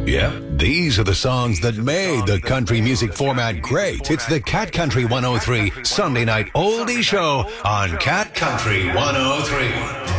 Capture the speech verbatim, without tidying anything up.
Yeah, these are the songs that made the country music format great. It's the Cat Country one oh three Sunday Night Oldie Show on Cat Country one oh three.